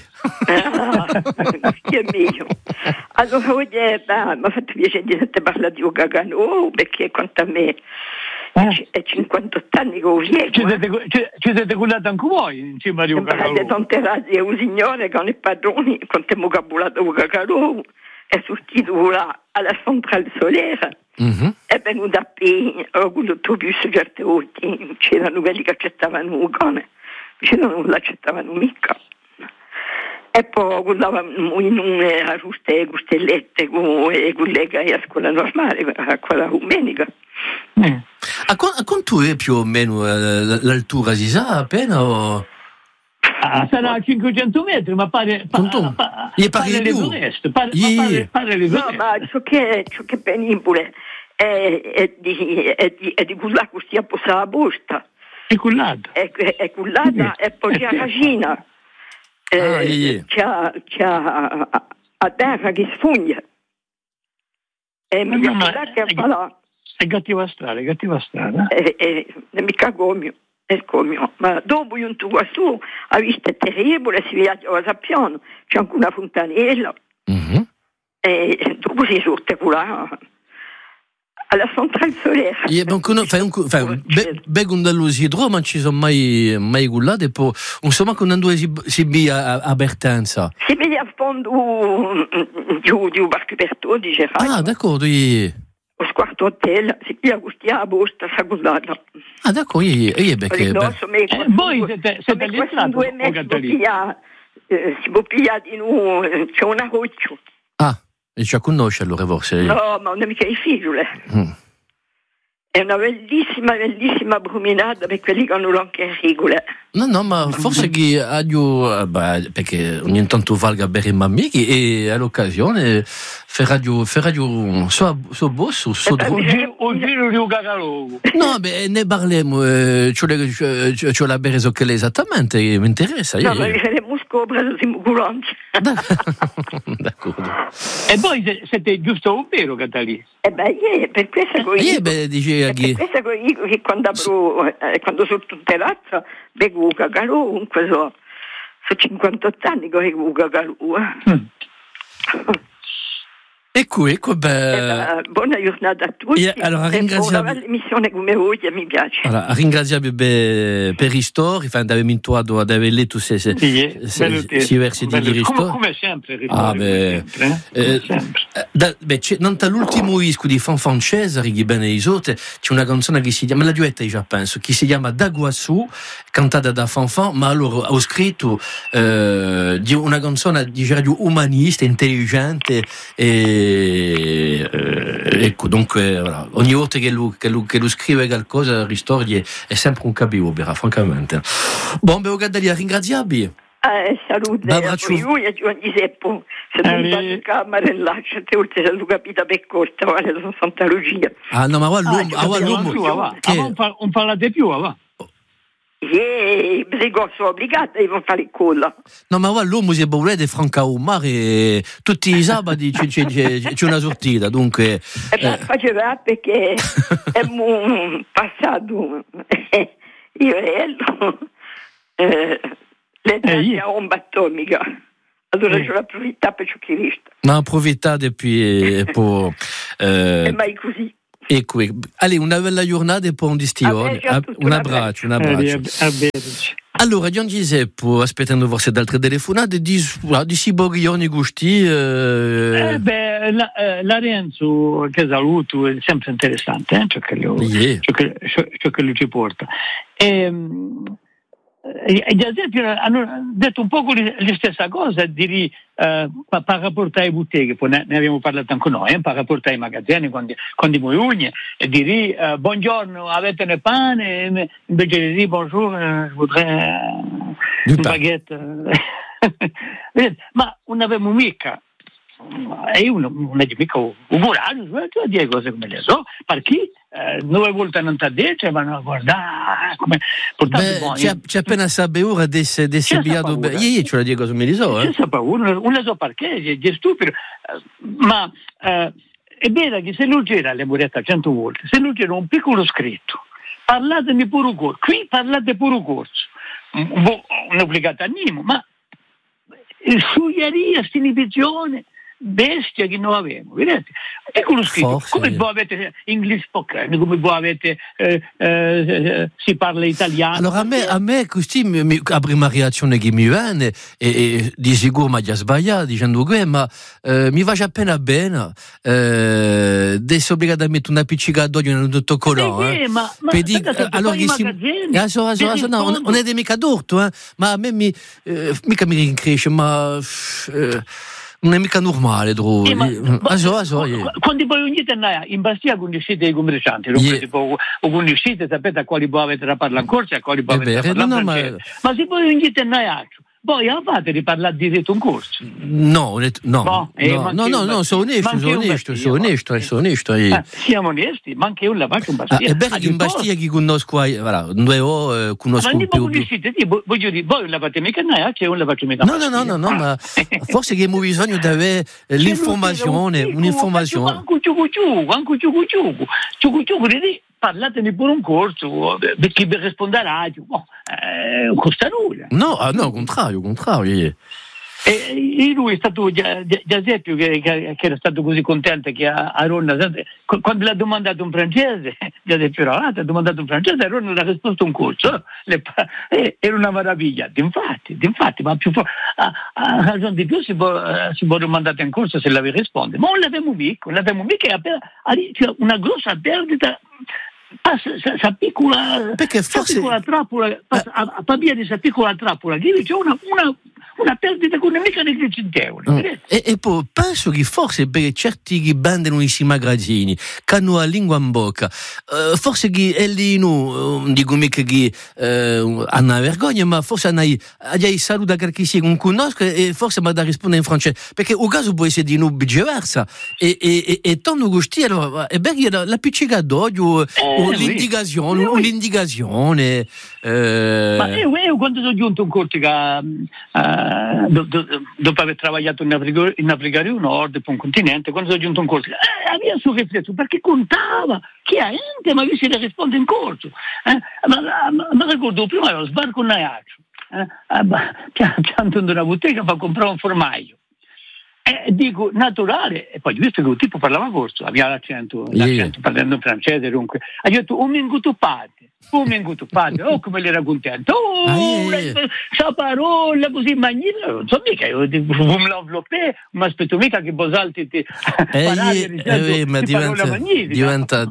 Che è meglio. Allora oggi mi ha fatto piacere di sentire parlare di Gagano, perché quanto a me è 58 anni che lo
ci siete cullati anche voi insieme a Dio Gagano?
Le tante razze un signore con i padroni, con te vocabolato Gagano, è sortito là alla centrale solare. È venuto appena con l'autobus certe volte c'erano quelli che accettavano cane, non l'accettavano mica. E poi guardavamo in una giuste costellette con i colleghi a scuola normale, a quella domenica.
A quanto è più o meno l'altura, si sa appena? O...
sarà a 500 metri, ma pare l'esonesto.
No, ma ciò che è penibile è di quella che stia posta la busta.
È cullata.
È cullata e poi c'è la ragina. C'è a terra che sfugna. E mi piace che fa
è cattiva strada.
È mica gomio. Ma dopo un tuo su la vista è terribile, si viaggia a piano, c'è anche una fontanella e dopo si sorte là alla centrale solare.
Begun dall'usidro, ma ci sono mai gullate, poi insomma con due si via a Bertenza.
Si via a fondo di un barco Bertò di Gerardo.
D'accordo.
Lo squarto hotel, si via a Bosta, sa guardata.
D'accordo, perché...
Voi siete all'entrato,
si può pigliare di noi, c'è una roccia.
E ci conosce allora forse?
No, ma non è mica i figli. È una bellissima bruminata per quelli che non anche regole.
No, ma forse che perché ogni tanto valga bere i mammichi e all'occasione fa radio suo boss suo drone.
Un giro di un cacalogo.
No, ne parliamo, c'ho la bere so che è esattamente, mi interessa.
No, ma le muscole siamo curanti.
D'accordo.
E voi siete giusto un vero, Catalì?
Per questo che quando sono in terrazza bevo cacalò, comunque sono 58 anni che bevo cacalò.
Ecco,
buona giornata a tutti.
Allora, ringraziamo
l'emissione come voi, mi piace.
Allora, ringraziamo per i storie, abbiamo intuato ad aver letto se versi di ristori.
Come sempre,
non l'ultimo disco di Fanfancesa, righi bene isote, c'è una canzone che si chiama, la duetta già penso, che si chiama Daguassù, cantata da Fanfan, ma allora ho scritto una canzone di radio umanista, intelligente ecco, dunque ogni volta che lui scrive qualcosa Ristori è sempre un capibara, francamente. Buon Gaddalia, ringraziabili.
Salute a voi e Giovanni Giuseppe, se non state in camera e lasciate oltre se lo capita per corta, vale sono Santa Lucia.
No, ma l'uomo
non parlate più, va.
Sono obbligata a fare il collo.
No, ma l'uomo si è volete franca un mare tutti i sabati c'è una sortita, dunque
faceva perché è un passato io le un battone mica. Allora ce l'ho approfittato per ciò che vista.
No, approfittate e poi
è mai così.
Ecco, una bella giornata e poi un distione. Un abbraccio. Allora, Gian Giuseppe, aspettando forse altre telefonate, di Siborioni Gusti.
Lorenzo, che saluto, è sempre interessante, ciò che lui ci porta. Gli esempi hanno detto un po' la stessa cosa, per rapportare ai botteghe, poi ne abbiamo parlato anche noi, per rapportare ai magazzini quando i moglie, e dire buongiorno, avete il pane, invece di dire bonjour, je voudrais une baguette. Ma non avevamo mica, e io non è mica uguale, cioè dire cose come le so, perché 9 volte non ti ha detto, ma no, guarda come
c'è appena sape ora desse biato io ce la dico cosa mi li so
c'è paura, non le so perché è stupido, ma è vero che se lui gira le murette 100 volte, se lui gira un piccolo scritto, parlatemi pure corso, qui parlate pure corso, non obbligate a nimo, ma suglieria, stinibizione, bestia che noi abbiamo, vedete? E quello scritto, come voi avete English spoken, come voi avete si parla italiano.
Allora a me così la prima reazione che mi viene e di sicuro mi ha sbagliato dicendo che ma mi va appena bene adesso obbligato a mettere una piccica d'olio in tutto colore allora che si no, non è mica d'orto ma a me mica mi rincresce ma non è mica normale,
quando poi ogni tanto in Bastia conoscete i commercianti, o conoscete, sapete a quali voi avete da parlare in corso e a quali voi avete da parlare francese. Ma se poi ogni tanto voi fate di parlare diretto in corso?
No, sono onesto.
Siamo onesti, ma anche io la faccio in Bastia.
È vero che in Bastia chi conosco, conosco più.
Voglio dire, voi la fate mica c'è un la faccio mica.
No, ma forse che abbiamo bisogno di avere l'informazione, un'informazione.
Anche ciucuciucu, parlatemi pure un corso, perché per rispondere a radio, non costa nulla.
No, contrario.
E lui è stato Giuseppe che era stato così contento che a Ronna, quando l'ha domandato un francese, Giuseppe ha domandato un francese, a Ronna l'ha risposto un corso, era una meraviglia, infatti, ma più a ragione di più si può domandare un corso se l'aveva risponde, ma non l'avevamo mica, c'è una grossa perdita. Sa piccola trappola a via di sa piccola trappola che c'è una perdita economica di 10 euro.
E poi penso che forse per certi che vendono i magazzini che hanno la lingua in bocca forse che è lì non dico mica che hanno una vergogna ma forse hanno saluta che si non conosco e forse mi da rispondere in francese perché un caso può essere di noi viceversa e tanto gusti allora è bene la piccica d'olio l'indicazione
ma io quando sono giunto in corte dopo aver travagliato in Africa del Nord per un continente, quando sono giunto in corso aveva su rifletto perché contava chi ha ente ma vi si risponde in corso ma ricordo prima ero sbarco un naiaccio piantando una bottega per comprare un formaggio Dico naturale, e poi visto che un tipo parlava corso, aveva l'accento parlando in francese, dunque, ha detto un minuto parte, oh come l'era contento, sa parola così magnifica, non so mica, io me l'enveloppé, ma aspetto mica che Bosalti ti
ma diventa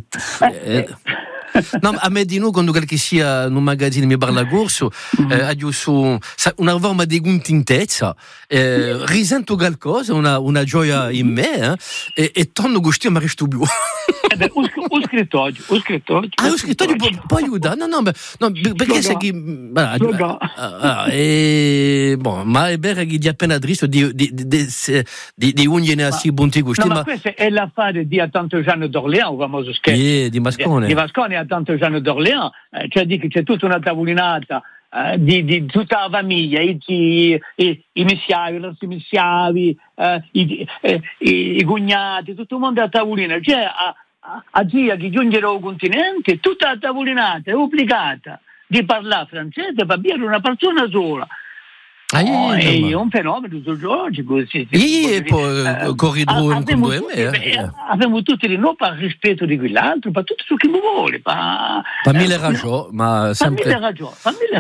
no, a me di noi quando qualche sia in un magazzino mi parla corso su una forma di contentezza, risento qualcosa, una gioia in me e torno gustio ma resto più.
Ho scritto oggi.
Ho scritto oggi, può aiutare? No, perché sei chi ma è vero che di appena triste di unghie assi bunti gusti,
ma questo è l'affare di a tanto Gianni d'Orléans, famoso scherzo
di Mascone
a tanto Gianni d'Orléans, cioè di che c'è tutta una tavolinata di tutta la famiglia, i missiavi, i missiavi, i cognati, tutto il mondo a tavolina, cioè a zia che giungero al continente, tutta la tavolinata è obbligata di parlare francese per dire una persona sola. È un fenomeno sociologico.
E poi corridore
abbiamo tutti di noi per rispetto di quell'altro, per tutto ciò che vuole, per
mille ragioni, ma sempre